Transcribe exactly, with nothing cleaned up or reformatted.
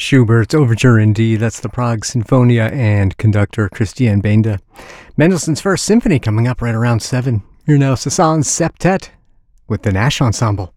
Schubert's Overture in D, that's the Prague Sinfonia, and conductor Christian Benda. Mendelssohn's First Symphony coming up right around seven. You're now Sasan's Septet with the Nash Ensemble.